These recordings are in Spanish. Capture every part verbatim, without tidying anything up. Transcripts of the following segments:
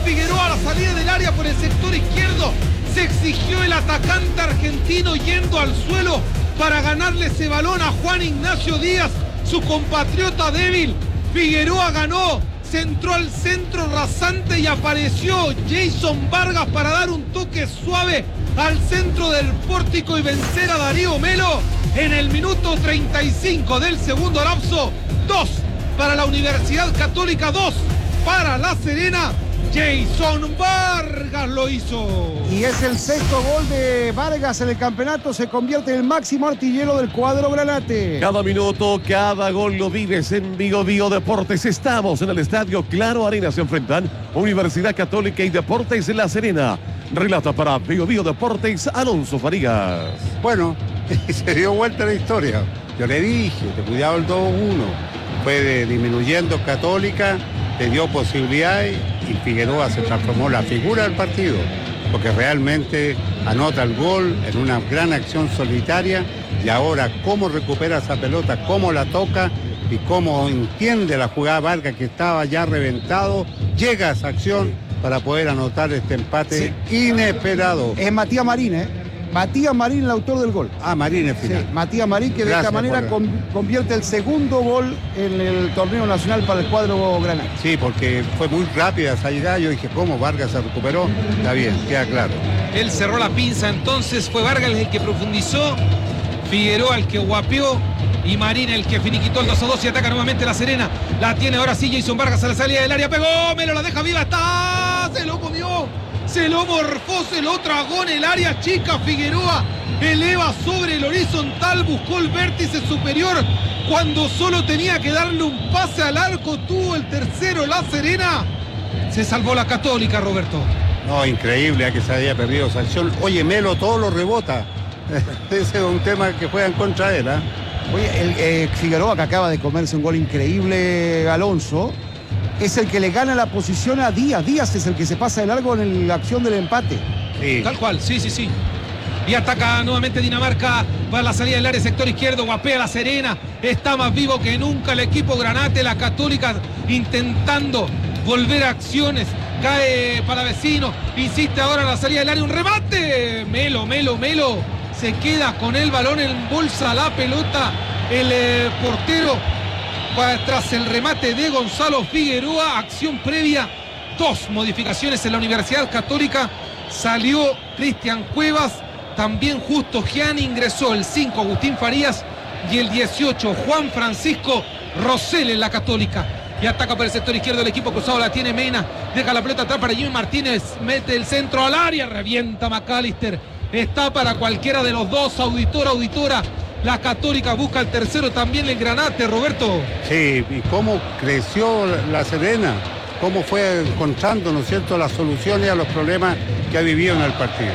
Figueroa a la salida del área por el sector izquierdo. Se exigió el atacante argentino yendo al suelo para ganarle ese balón a Juan Ignacio Díaz, su compatriota débil. Figueroa ganó, centró al centro rasante y apareció Jason Vargas para dar un toque suave al centro del pórtico y vencer a Darío Melo en el minuto treinta y cinco del segundo lapso. Dos para la Universidad Católica, dos para La Serena. Jason Vargas lo hizo. Y es el sexto gol de Vargas en el campeonato. Se convierte en el máximo artillero del cuadro granate. Cada minuto, cada gol lo vives en Bio Bio Deportes. Estamos en el estadio Claro Arena. Se enfrentan Universidad Católica y Deportes La Serena. Relata para Bio Bio Deportes Alonso Farías. Bueno, se dio vuelta la historia. Yo le dije, te cuidado el dos uno. Fue de, disminuyendo Católica, le dio posibilidades y Figueroa se transformó en la figura del partido, porque realmente anota el gol en una gran acción solitaria y ahora cómo recupera esa pelota, cómo la toca y cómo entiende la jugada Vargas, que estaba ya reventado, llega a esa acción para poder anotar este empate sí. inesperado. Es Matías Marín, ¿eh? Matías Marín, el autor del gol. Ah, Marín es final. Sí, Matías Marín, que de Gracias, esta manera con, convierte el segundo gol en el torneo nacional para el cuadro granate. Sí, porque fue muy rápida esa llegada. Yo dije, ¿cómo Vargas se recuperó? Está bien, queda claro. Él cerró la pinza, entonces fue Vargas el que profundizó, Figueroa el que guapeó y Marín el que finiquitó el dos a dos y ataca nuevamente La Serena. La tiene ahora sí Jason Vargas a la salida del área. Pegó, Melo la deja viva, está, se lo comió. Se lo morfó, se lo tragó en el área chica. Figueroa eleva sobre el horizontal, buscó el vértice superior cuando solo tenía que darle un pase al arco. Tuvo el tercero La Serena. Se salvó la Católica, Roberto. No, increíble que se haya perdido esa acción. Oye, Melo todo lo rebota. Ese es un tema que juega en contra de él, ¿eh? Oye, el, eh, Figueroa, que acaba de comerse un gol increíble, Alonso, es el que le gana la posición a Díaz. Díaz es el que se pasa de largo en la acción del empate. Sí. Tal cual, sí, sí, sí. Y ataca nuevamente Dinamarca para la salida del área, sector izquierdo, guapea La Serena. Está más vivo que nunca el equipo granate. La Católica intentando volver a acciones. Cae Palavecino, insiste ahora en la salida del área, un remate. Melo, Melo, Melo. Se queda con el balón, embolsa la pelota. El eh, portero tras el remate de Gonzalo Figueroa. Acción previa, dos modificaciones en la Universidad Católica. Salió Cristian Cuevas, también Justo Gianni, ingresó el cinco Agustín Farías y el dieciocho Juan Francisco Rosell en la Católica. Y ataca por el sector izquierdo el equipo cruzado, la tiene Mena, deja la pelota atrás para Jimmy Martínez, mete el centro al área, revienta McAllister. Está para cualquiera de los dos, auditora, auditora. La Católica busca el tercero también en Granate, Roberto. Sí, y cómo creció La Serena, cómo fue encontrando, ¿no es cierto?, las soluciones a los problemas que ha vivido en el partido.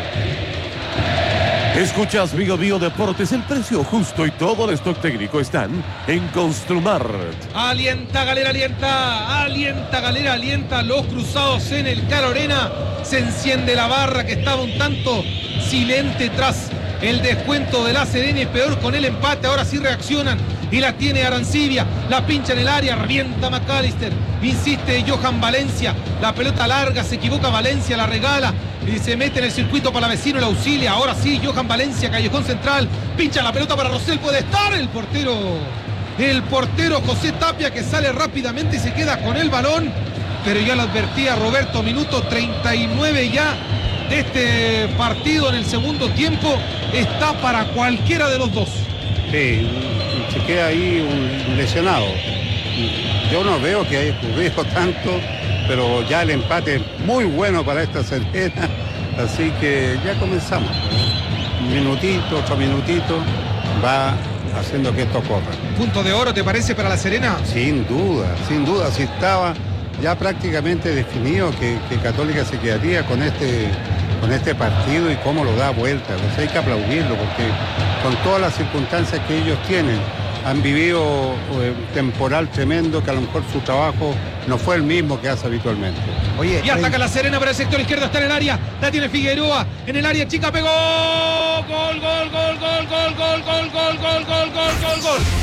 Escuchas Bio Bio Deportes, el precio justo y todo el stock técnico están en Construmart. Alienta Galera, alienta, alienta Galera, alienta los cruzados en el Claro Arena. Se enciende la barra que estaba un tanto silente tras el descuento de La Serena y peor con el empate. Ahora sí reaccionan y la tiene Arancibia, la pincha en el área, revienta McAllister, insiste Johan Valencia, la pelota larga, se equivoca Valencia, la regala y se mete en el circuito para vecino, la auxilia. Ahora sí Johan Valencia, callejón central, pincha la pelota para Rosell, puede estar el portero, el portero José Tapia, que sale rápidamente y se queda con el balón, pero ya lo advertía Roberto, minuto treinta y nueve ya de este partido. En el segundo tiempo está para cualquiera de los dos. Sí, se queda ahí un lesionado. Yo no veo que haya ocurrido tanto, pero ya el empate es muy bueno para esta Serena, así que ya comenzamos. Un minutito, otro minutito, va haciendo que esto corra. ¿Punto de oro te parece para La Serena? Sin duda, sin duda, si estaba ya prácticamente definido que, que Católica se quedaría con este, con este partido y cómo lo da vuelta. Pues hay que aplaudirlo porque con todas las circunstancias que ellos tienen, han vivido un temporal tremendo que a lo mejor su trabajo no fue el mismo que hace habitualmente. Oye, y ataca La Serena para el sector izquierdo, está en el área, la tiene Figueroa, en el área chica pegó, gol, gol, gol, gol, gol, gol, gol, gol, gol, gol, gol, gol, gol.